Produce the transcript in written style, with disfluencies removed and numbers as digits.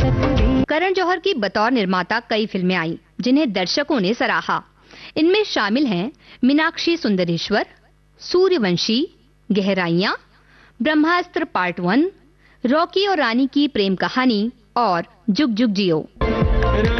करण जौहर की बतौर निर्माता कई फिल्में आईं, जिन्हें दर्शकों ने सराहा। इनमें शामिल हैं मीनाक्षी सुंदरेश्वर, सूर्यवंशी, गहराइयां, ब्रह्मास्त्र पार्ट 1, रॉकी और रानी की प्रेम कहानी और जुग जुग जियो।